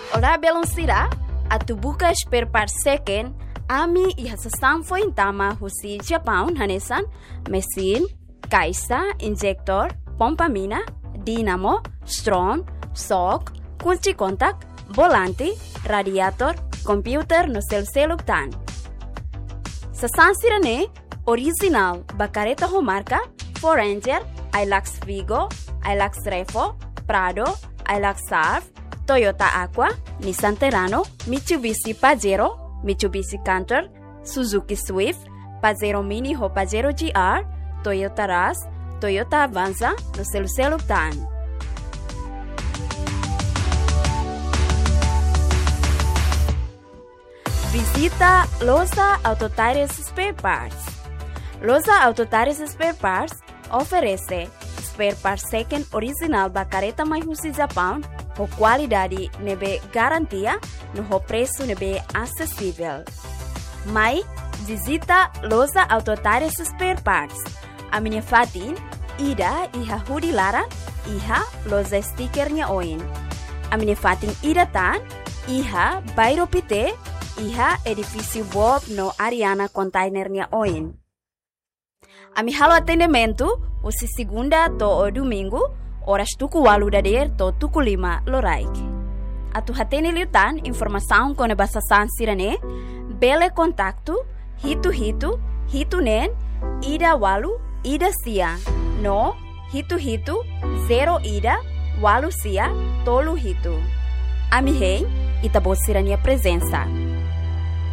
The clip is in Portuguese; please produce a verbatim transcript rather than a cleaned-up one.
Ora belum sira, atu buka spare part second, ami iha sasam foi intama husi Japão hanesan, mesin, caixa, injector, pompa mina, dinamo, strong, shock, kunci kontak, volante, radiator, computer no sel seluktan. Sasam sirane original bacareta marca Foranger, Hilux Vigo, Hilux Revo, Prado, Hilux Surf, Toyota Aqua, Nissan Terrano, Mitsubishi Pajero, Mitsubishi Canter, Suzuki Swift, Pajero Mini ho Pajero G R, Toyota Rush, Toyota Avanza no selu seluktan. Visita Loja Autotires Spare Parts. Loja Autotires Spare Parts oferece spare parts second original bacareta mais husi Japão, com qualidade nebe garantia, no preço nebe acessível. Mas visita Loja Autotires Spare Parts. A minha fatin ida iha hudi lara iha loja stickernya oin. A minha fatin ida tan iha bairro pite iha edifício Bob no Ariana containernya oin. Ami halo atendimento, usi segunda to o domingo, horas tuku walu dader to tuku lima loraik. Atu hatene liutan informação com bahasa sirane, bele kontaktu, hitu hitu, hitu nen, ida walu, ida sia, no, hitu hitu, zero ida, walu sia, tolu hitu. Ami hei, itabot sirania presença.